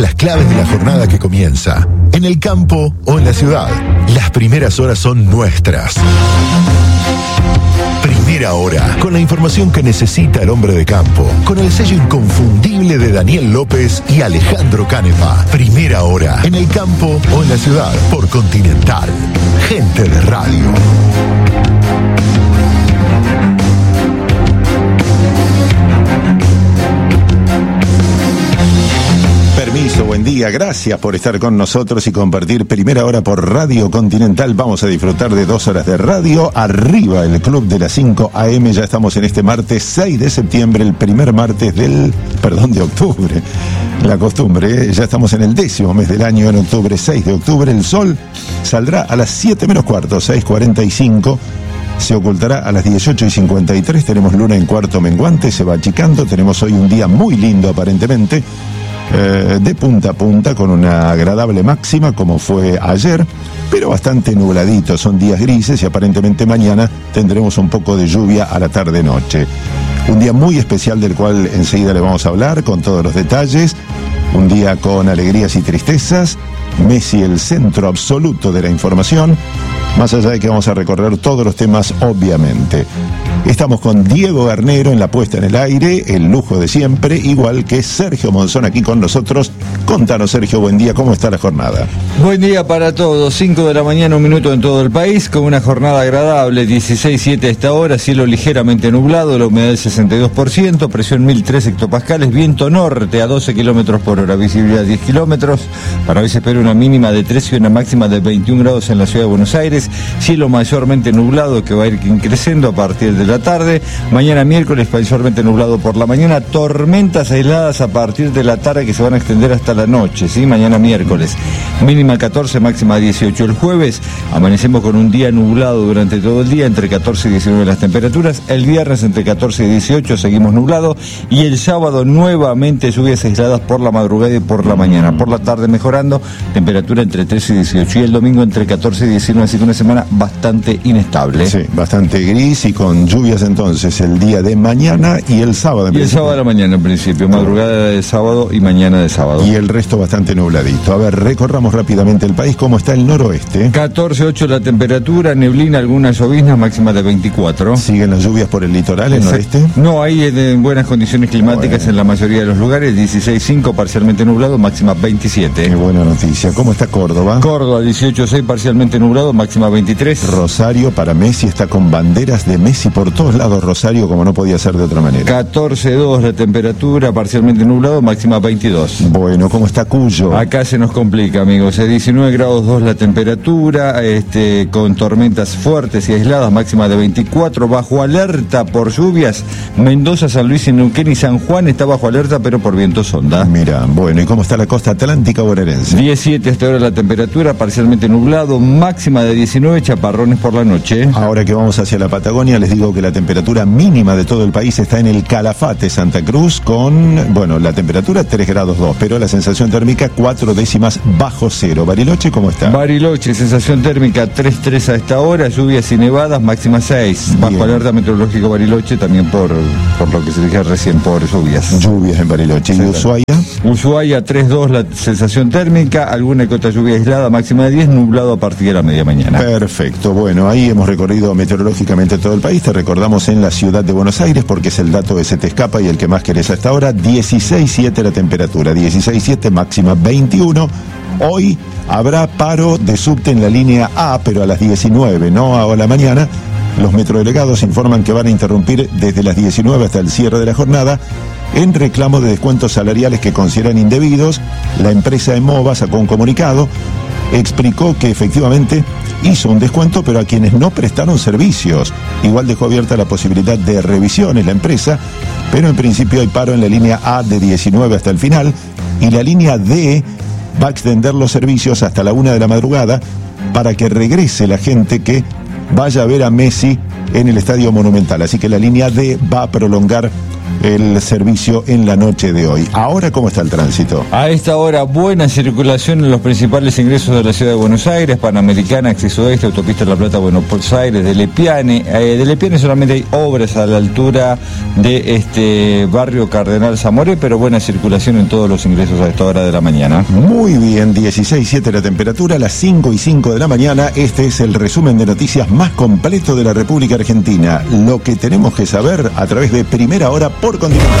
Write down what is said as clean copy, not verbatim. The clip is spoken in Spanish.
Las claves de la jornada que comienza, en el campo o en la ciudad. Las primeras horas son nuestras. Primera Hora, con la información que necesita el hombre de campo, con el sello inconfundible de Daniel López y Alejandro Canepa. Primera Hora, en el campo o en la ciudad, por Continental. Gente de radio. Permiso, buen día, gracias por estar con nosotros y compartir Primera Hora por Radio Continental. Vamos a disfrutar de 2 horas de radio. Arriba el club de las 5 AM, ya estamos en este martes 6 de septiembre, el primer martes de octubre. La costumbre, ya estamos en el 10º mes del año, en octubre, 6 de octubre. El sol saldrá a las 7 menos cuarto, 6:45. Se ocultará a las 18:53. Tenemos luna en cuarto menguante, se va achicando. Tenemos hoy un día muy lindo aparentemente. De punta a punta, con una agradable máxima como fue ayer, pero bastante nubladito, son días grises y aparentemente mañana tendremos un poco de lluvia a la tarde-noche. Un día muy especial del cual enseguida le vamos a hablar con todos los detalles, un día con alegrías y tristezas, Messi el centro absoluto de la información, más allá de que vamos a recorrer todos los temas obviamente. Estamos con Diego Garnero en la puesta en el aire, el lujo de siempre, igual que Sergio Monzón aquí con nosotros. Contanos, Sergio, buen día, ¿cómo está la jornada? Buen día para todos, 5 de la mañana, 1 minuto en todo el país, con una jornada agradable, 16:07 a esta hora, cielo ligeramente nublado, la humedad del 62%, presión 1003 hectopascales, viento norte a 12 kilómetros por hora, visibilidad 10 kilómetros, para hoy se espera una mínima de 13 y una máxima de 21 grados en la ciudad de Buenos Aires, cielo mayormente nublado que va a ir creciendo a partir de la tarde, mañana miércoles mayormente nublado por la mañana, tormentas aisladas a partir de la tarde que se van a extender hasta la noche, ¿sí? Mañana miércoles, mínima 14, máxima 18. El jueves amanecemos con un día nublado durante todo el día, entre 14 y 19 las temperaturas, el viernes entre 14 y 18 seguimos nublado, y el sábado nuevamente lluvias aisladas por la madrugada y por la mañana, por la tarde mejorando, temperatura entre 13 y 18, y el domingo entre 14 y 19, así que una semana bastante inestable. Sí, bastante gris y con lluvias entonces el día de mañana y el sábado. Y el sábado a la mañana en principio, madrugada de sábado y mañana de sábado. Y el resto bastante nubladito. A ver, recorramos rápidamente el país. ¿Cómo está el noroeste? 14,8 la temperatura, neblina, algunas lloviznas, máxima de 24. ¿Siguen las lluvias por el litoral, el noreste? No, hay en buenas condiciones climáticas en la mayoría de los lugares, 16,5 parcialmente nublado, máxima 27. Qué buena noticia. ¿Cómo está Córdoba? Córdoba, 18,6 parcialmente nublado, máxima 23. Rosario, para Messi, está con banderas de Messi por todos lados, Rosario, como no podía ser de otra manera. 14,2 la temperatura, parcialmente nublado, máxima 22. Bueno, ¿cómo está Cuyo? Acá se nos complica, amigos, 19 grados 2 la temperatura, con tormentas fuertes y aisladas, máxima de 24, bajo alerta por lluvias, Mendoza, San Luis, Neuquén y San Juan está bajo alerta, pero por viento sonda. Mira, bueno, ¿y cómo está la costa atlántica bonaerense? 17 hasta ahora la temperatura, parcialmente nublado, máxima de 19, chaparrones por la noche. Ahora que vamos hacia la Patagonia, les digo que la temperatura mínima de todo el país está en el Calafate, Santa Cruz, con, bueno, la temperatura 3 grados 2, pero la sensación térmica 4 décimas bajo cero. ¿Bariloche cómo está? Bariloche, sensación térmica 3,3 a esta hora, lluvias y nevadas, máxima 6. Bajo Bien. alerta meteorológico Bariloche, también por lo que se dije recién, por lluvias. Lluvias en Bariloche. ¿Y Ushuaia? Ushuaia 3,2 la sensación térmica, alguna que otra lluvia aislada, máxima de 10, nublado a partir de la media mañana. Perfecto, bueno, ahí hemos recorrido meteorológicamente todo el país, te recordamos en la ciudad de Buenos Aires, porque es el dato que se te escapa y el que más querés hasta ahora, 16,7 la temperatura, 16,7 máxima 21, hoy habrá paro de subte en la línea A, pero a las 19, no a la mañana. Los metrodelegados informan que van a interrumpir desde las 19 hasta el cierre de la jornada en reclamo de descuentos salariales que consideran indebidos. La empresa EMOVA sacó un comunicado, explicó que efectivamente hizo un descuento, pero a quienes no prestaron servicios. Igual dejó abierta la posibilidad de revisiones la empresa, pero en principio hay paro en la línea A de 19 hasta el final, y la línea D va a extender los servicios hasta la 1 de la madrugada para que regrese la gente que vaya a ver a Messi en el Estadio Monumental. Así que la línea D va a prolongar el servicio en la noche de hoy. Ahora, ¿cómo está el tránsito? A esta hora, buena circulación en los principales ingresos de la ciudad de Buenos Aires, Panamericana, Acceso Oeste, Autopista La Plata, Buenos Aires, de Lepiane. De Lepiane solamente hay obras a la altura de este barrio Cardenal Zamoré, pero buena circulación en todos los ingresos a esta hora de la mañana. Muy bien, 16:07 la temperatura, a las 5:05 de la mañana. Este es el resumen de noticias más completo de la República Argentina. Lo que tenemos que saber a través de Primera Hora por Continental.